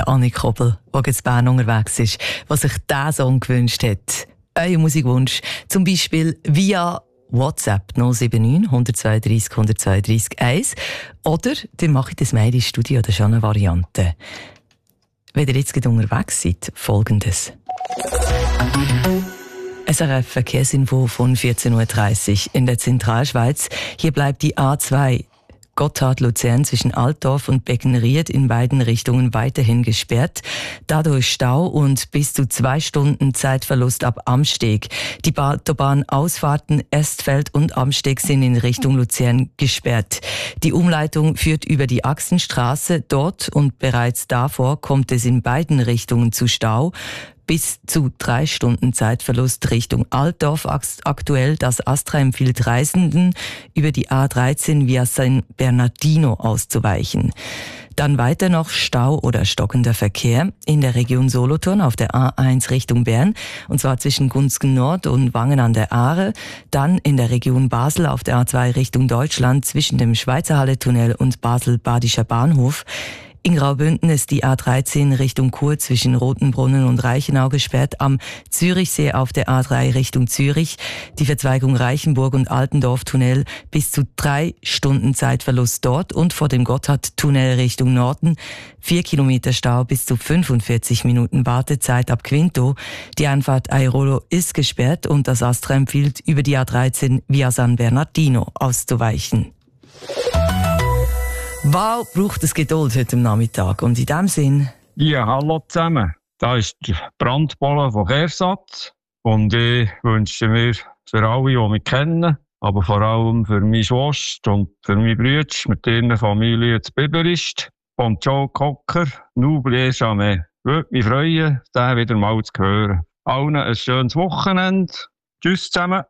Annik Kobel, der in Bern unterwegs ist, was sich diesen Song gewünscht hat. Euer Musikwunsch, zum Beispiel via WhatsApp 079 132 132 1 oder dann mache ich das Mail ins Studio, das ist schon eine Variante. Wenn ihr jetzt unterwegs seid, Folgendes. SRF Verkehrsinfo von 14.30 Uhr in der Zentralschweiz. Hier bleibt die A2 Gotthard-Luzern zwischen Altdorf und Beckenried in beiden Richtungen weiterhin gesperrt. Dadurch Stau und bis zu 2 Stunden Zeitverlust ab Amsteg. Die Autobahnausfahrten Estfeld und Amsteg sind in Richtung Luzern gesperrt. Die Umleitung führt über die Axenstraße dort und bereits davor kommt es in beiden Richtungen zu Stau. Bis zu 3 Stunden Zeitverlust Richtung Altdorf. Aktuell das Astra empfiehlt Reisenden, über die A13 via San Bernardino auszuweichen. Dann weiter noch Stau oder stockender Verkehr in der Region Solothurn auf der A1 Richtung Bern, und zwar zwischen Gunzgen Nord und Wangen an der Aare. Dann in der Region Basel auf der A2 Richtung Deutschland zwischen dem Schweizerhalle-Tunnel und Basel-Badischer Bahnhof. In Graubünden ist die A13 Richtung Chur zwischen Rotenbrunnen und Reichenau gesperrt. Am Zürichsee auf der A3 Richtung Zürich die Verzweigung Reichenburg und Altendorf-Tunnel bis zu 3 Stunden Zeitverlust dort und vor dem Gotthard-Tunnel Richtung Norden 4 Kilometer Stau bis zu 45 Minuten Wartezeit ab Quinto. Die Einfahrt Airolo ist gesperrt und das Astra empfiehlt, über die A13 via San Bernardino auszuweichen. Wow, braucht es Geduld heute am Nachmittag. Und in diesem Sinn... Ja, hallo zusammen. Da ist der Brandbollen von Kersatz. Und ich wünsche mir für alle, die mich kennen, aber vor allem für meine Schwester und für meine Brüder mit ihren Familien zu Biberist. Und Joe Cocker, n'oubliez jamais. Würde mich freuen, den wieder mal zu hören. Allen ein schönes Wochenende. Tschüss zusammen.